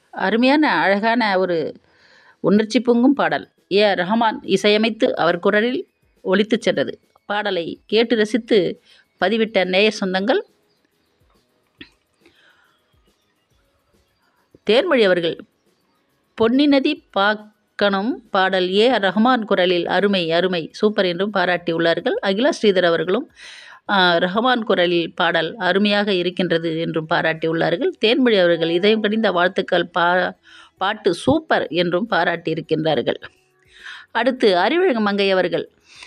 அருமையான அழகான ஒரு உணர்ச்சி பொங்கும் பாடல். ரஹ்மான் இசையமைத்து அவர் குரலில் ஒலித்துச் சென்றது. பாடலை கேட்டு ரசித்து பதிவிட்ட நேய சொந்தங்கள் தேன்மொழி அவர்கள் பொன்னி நதி பார்க்கணும் பாடல் ரஹ்மான் குரலில் அருமை அருமை சூப்பர் என்றும் பாராட்டியுள்ளார்கள். அகிலா ஸ்ரீதர் அவர்களும் ரஹ்மான் குரலில் பாடல் அருமையாக இருக்கின்றது என்றும் பாராட்டியுள்ளார்கள். தேன்மொழி அவர்கள் இதயம் கனிந்த வாழ்த்துக்கள், பாட்டு சூப்பர் என்றும் பாராட்டியிருக்கின்றார்கள். அடுத்து அறிவழகு மங்கை அவர்கள்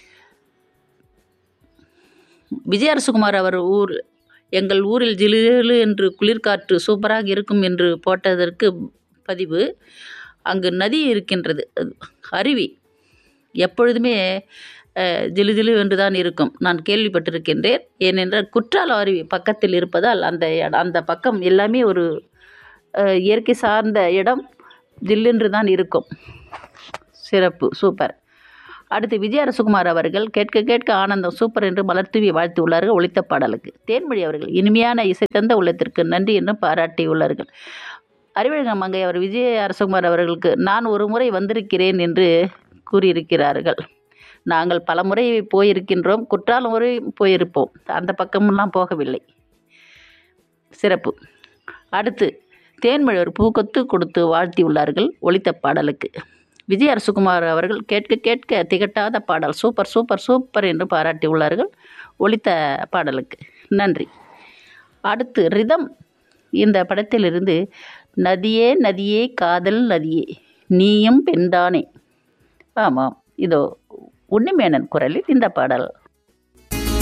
விஜய் அரசுகுமார் அவர் எங்கள் ஊரில் ஜிலு என்று குளிர்காற்று சூப்பராக இருக்கும் என்று போட்டதற்கு பதிவு. அங்கு நதி இருக்கின்றது, அருவி எப்பொழுதுமே ஜிலு ஜிலு என்று தான் இருக்கும். நான் கேள்விப்பட்டிருக்கின்றேன். ஏனென்றால் குற்றாலம் அருவி பக்கத்தில் இருப்பதால் அந்த பக்கம் எல்லாமே ஒரு இயற்கை சார்ந்த இடம், ஜில்லென்று தான் இருக்கும். சிறப்பு, சூப்பர். அடுத்து விஜய் அரசுகுமார் அவர்கள் கேட்க கேட்க ஆனந்தம் சூப்பர் என்று மலர்தூவி வாழ்த்தியுள்ளார்கள் ஒலித்த பாடலுக்கு. தேன்மொழி அவர்கள் இனிமையான இசை தந்த உள்ளத்திற்கு நன்றி என்றும் பாராட்டியுள்ளார்கள். அறிவழகம் மங்கை அவர் விஜய் அரசுகுமார் அவர்களுக்கு நான் ஒரு முறை வந்திருக்கிறேன் என்று கூறியிருக்கிறார்கள். நாங்கள் பல முறை போயிருக்கின்றோம், குற்றாலம் முறை போயிருப்போம், அந்த பக்கமெல்லாம் போகவில்லை. சிறப்பு. அடுத்து தேன்மொழி ஒரு பூக்கொத்து கொடுத்து வாழ்த்தியுள்ளார்கள் ஒலித்த பாடலுக்கு. விஜய் அரசுகுமார் அவர்கள் கேட்க கேட்க திகட்டாத பாடல் சூப்பர் சூப்பர் சூப்பர் என்று பாராட்டியுள்ளார்கள் ஒலித்த பாடலுக்கு நன்றி. அடுத்து ரிதம் இந்த படத்திலிருந்து நதியே நதியே காதல் நதியே நீயும் பெண்தானே. ஆமாம், இதோ உன்னிமேனன் குரலில் இந்த பாடல்.